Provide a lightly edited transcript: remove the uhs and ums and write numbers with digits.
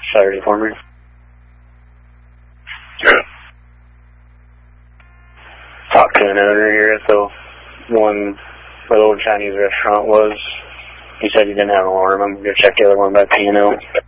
Saturday for me. Good. Talked to an owner here at the one where the old Chinese restaurant was. He said he didn't have an alarm. I'm going to go check the other one by P&O.